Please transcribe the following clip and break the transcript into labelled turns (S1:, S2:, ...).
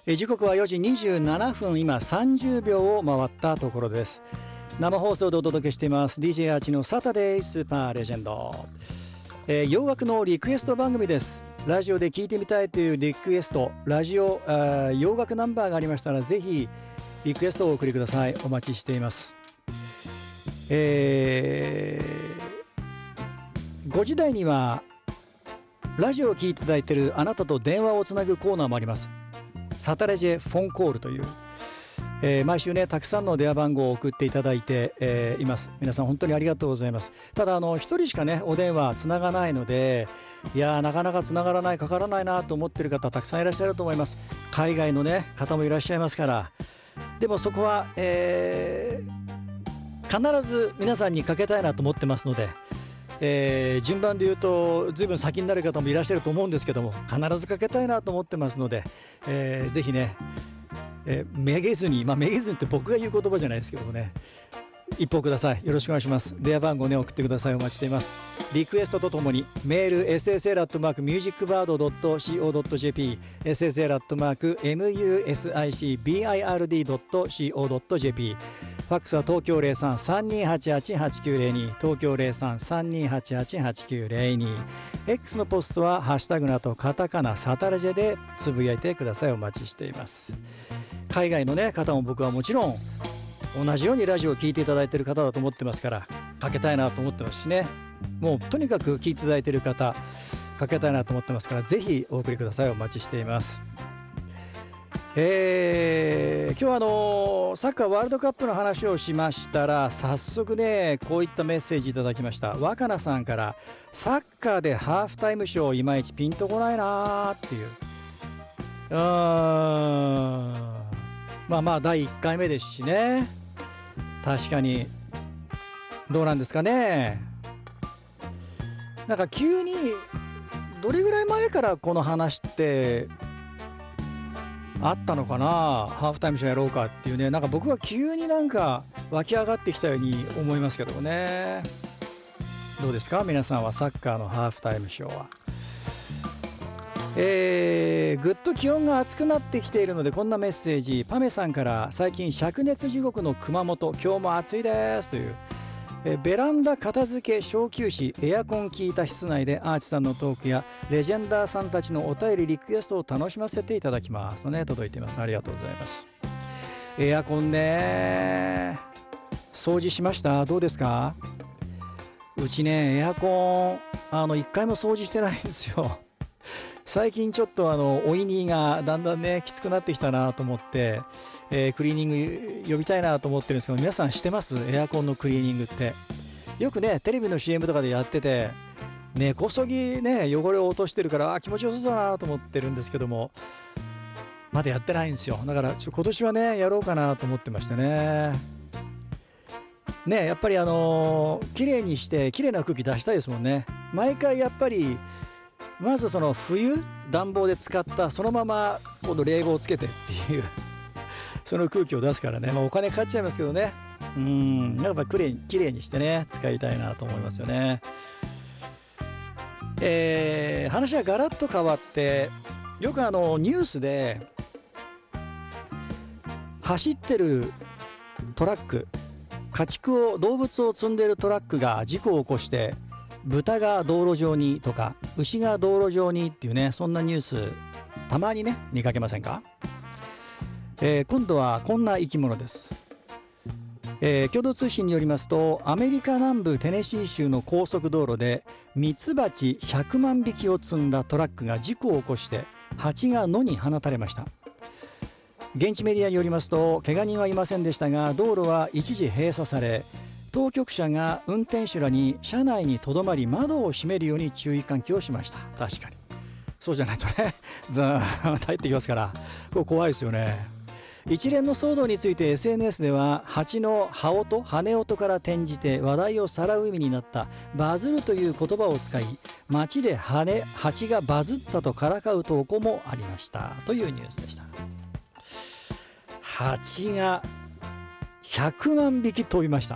S1: 時刻は4時27分、今30秒を回ったところです。生放送でお届けしています DJ アーチのサタデースーパーレジェンド、洋楽のリクエスト番組です。ラジオで聴いてみたいというリクエスト、洋楽ナンバーがありましたらぜひリクエストをお送りください。お待ちしています。5時台にはラジオを聴いていただいているあなたと電話をつなぐコーナーもあります。サタレジェフォンコールという、毎週ねたくさんの電話番号を送っていただいて、います。皆さん本当にありがとうございます。ただ一人しかねお電話つながないので、いやなかなかつながらない、かからないなと思っている方たくさんいらっしゃると思います。海外のね方もいらっしゃいますから。でもそこは、必ず皆さんにかけたいなと思ってますので、順番で言うとずいぶん先になる方もいらっしゃると思うんですけども、必ずかけたいなと思ってますので、ぜひね、めげずに、めげずにって僕が言う言葉じゃないですけどもね、一報ください。よろしくお願いします。電話番号ね送ってください。お待ちしています。リクエストとともにメール ssl@musicbird.co.jp ssl@musicbird.co.jp ファックスは東京 03-3288-8902 東京 03-3288-8902 X のポストはハッシュタグの後カタカナサタレジェでつぶやいてください。お待ちしています。海外のね方も僕はもちろん同じようにラジオを聞いていただいている方だと思ってますから、かけたいなと思ってますしね、もうとにかく聞いていただいている方かけたいなと思ってますから、ぜひお送りください。お待ちしています。今日はサッカーワールドカップの話をしましたら、早速ねこういったメッセージいただきました。若菜さんから、サッカーでハーフタイムショーいまいちピンとこないなっていう。第1回目ですしね、確かにどうなんですかね。なんか急にどれぐらい前からこの話ってあったのかな、ハーフタイムショーやろうかっていうね。なんか僕は急になんか湧き上がってきたように思いますけどもね。どうですか皆さんは、サッカーのハーフタイムショーは。ぐっと気温が暑くなってきているので、こんなメッセージ。パメさんから、最近灼熱地獄の熊本、今日も暑いですという。ベランダ片付け小休止、エアコン効いた室内でアーチさんのトークやレジェンダーさんたちのお便りリクエストを楽しませていただきますとね届いています。ありがとうございます。エアコンね掃除しました？どうですか？うちねエアコン一回も掃除してないんですよ。最近ちょっとおいにがだんだんねきつくなってきたなと思って、クリーニング呼びたいなと思ってるんですけど、皆さんしてます？エアコンのクリーニングってよくねテレビの CM とかでやってて、根こそぎね汚れを落としてるから気持ちよさそうだなと思ってるんですけども、まだやってないんですよ。だから今年はねやろうかなと思ってましてね。やっぱり綺麗にして綺麗な空気出したいですもんね。毎回やっぱりまずその冬暖房で使ったそのまま今度冷房をつけてっていうその空気を出すからね、お金かかっちゃいますけどね。やっぱきれいにしてね使いたいなと思いますよね。話はガラッと変わって、よくニュースで走ってるトラック、動物を積んでいるトラックが事故を起こして豚が道路上にとか牛が道路上にっていうね、そんなニュースたまにね見かけませんか？今度はこんな生き物です。共同通信によりますと、アメリカ南部テネシー州の高速道路でミツバチ100万匹を積んだトラックが事故を起こして蜂が野に放たれました。現地メディアによりますと、怪我人はいませんでしたが、道路は一時閉鎖され、当局者が運転手らに車内にとどまり窓を閉めるように注意喚起をしました。確かにそうじゃないとね入ってきますから、これ怖いですよね。一連の騒動について SNS では、蜂の羽音から転じて話題をさらう意味になったバズるという言葉を使い、街で蜂がバズったとからかう投稿もありましたというニュースでした。蜂が100万匹飛びました。